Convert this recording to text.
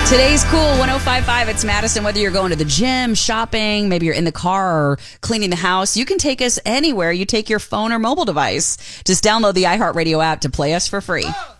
Today's Cool 105.5. It's Madison. Whether you're going to the gym, shopping, maybe you're in the car or cleaning the house, you can take us anywhere you take your phone or mobile device. Just download the iHeartRadio app to play us for free.